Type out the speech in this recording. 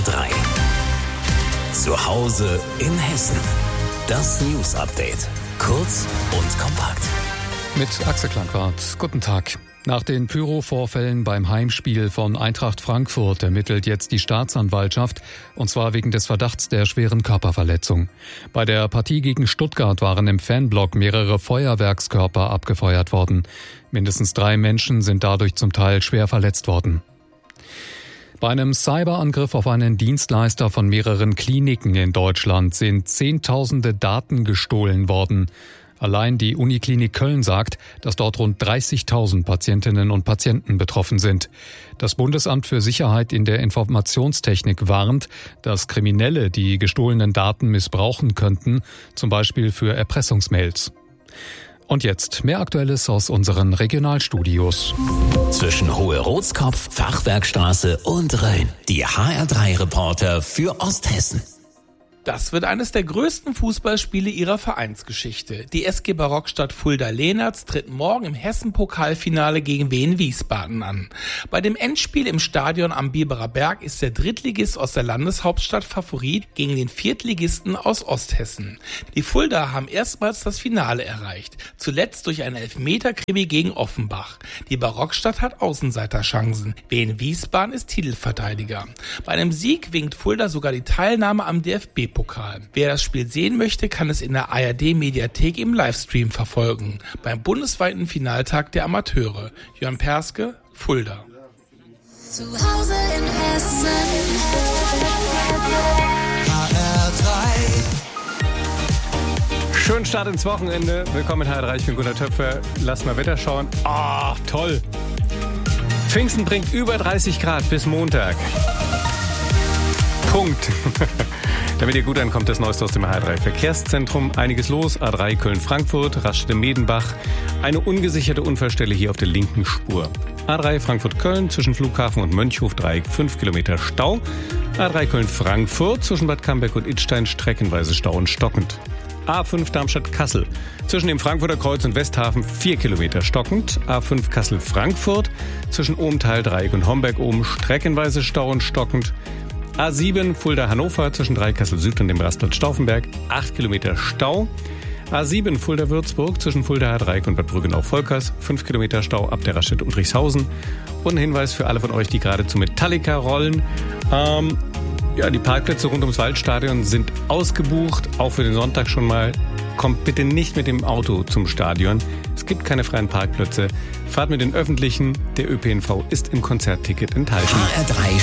HR3. Zu Hause in Hessen. Das News Update. Kurz und kompakt. Mit Axel Klankwart. Guten Tag. Nach den Pyro-Vorfällen beim Heimspiel von Eintracht Frankfurt ermittelt jetzt die Staatsanwaltschaft, und zwar wegen des Verdachts der schweren Körperverletzung. Bei der Partie gegen Stuttgart waren im Fanblock mehrere Feuerwerkskörper abgefeuert worden. Mindestens 3 Menschen sind dadurch zum Teil schwer verletzt worden. Bei einem Cyberangriff auf einen Dienstleister von mehreren Kliniken in Deutschland sind Zehntausende Daten gestohlen worden. Allein die Uniklinik Köln sagt, dass dort rund 30.000 Patientinnen und Patienten betroffen sind. Das Bundesamt für Sicherheit in der Informationstechnik warnt, dass Kriminelle die gestohlenen Daten missbrauchen könnten, zum Beispiel für Erpressungsmails. Und jetzt mehr Aktuelles aus unseren Regionalstudios. Zwischen Hohe-Rotskopf, Fachwerkstraße und Rhön. Die HR3-Reporter für Osthessen. Das wird eines der größten Fußballspiele ihrer Vereinsgeschichte. Die SG Barockstadt Fulda-Lehnertz tritt morgen im Hessen-Pokalfinale gegen Wien Wiesbaden an. Bei dem Endspiel im Stadion am Biberer Berg ist der Drittligist aus der Landeshauptstadt Favorit gegen den Viertligisten aus Osthessen. Die Fulda haben erstmals das Finale erreicht, zuletzt durch einen Elfmeter-Krimi gegen Offenbach. Die Barockstadt hat Außenseiterchancen. Wien Wiesbaden ist Titelverteidiger. Bei einem Sieg winkt Fulda sogar die Teilnahme am DFB-Pokal. Wer das Spiel sehen möchte, kann es in der ARD-Mediathek im Livestream verfolgen. Beim bundesweiten Finaltag der Amateure. Jörn Perske, Fulda. Zu Hause in Hessen. HR3. Schönen Start ins Wochenende. Willkommen in HR3. Ich bin Gunnar Töpfer. Lass mal Wetter schauen. Ah, toll. Pfingsten bringt über 30 Grad bis Montag. Punkt. Damit ihr gut ankommt, das Neueste aus dem HR3 Verkehrszentrum. Einiges los. A3 Köln-Frankfurt, Raststätte-Medenbach. Eine ungesicherte Unfallstelle hier auf der linken Spur. A3 Frankfurt-Köln zwischen Flughafen und Mönchhof-Dreieck 5 Kilometer Stau. A3 Köln-Frankfurt zwischen Bad Camberg und Idstein streckenweise Stau und stockend. A5 Darmstadt-Kassel zwischen dem Frankfurter Kreuz und Westhafen 4 Kilometer stockend. A5 Kassel-Frankfurt zwischen Ohmtal-Dreieck und Homberg-Ohm streckenweise Stau und stockend. A7 Fulda-Hannover zwischen Dreikassel Süd und dem Rastplatz Stauffenberg 8 Kilometer Stau. A7 Fulda-Würzburg zwischen Fulda-Dreieck und Bad Brüggenau-Volkers 5 Kilometer Stau ab der Raststätte Udrichshausen. Und ein Hinweis für alle von euch, die gerade zu Metallica rollen. Die Parkplätze rund ums Waldstadion sind ausgebucht, auch für den Sonntag schon mal. Kommt bitte nicht mit dem Auto zum Stadion. Es gibt keine freien Parkplätze. Fahrt mit den Öffentlichen. Der ÖPNV ist im Konzertticket enthalten. HR3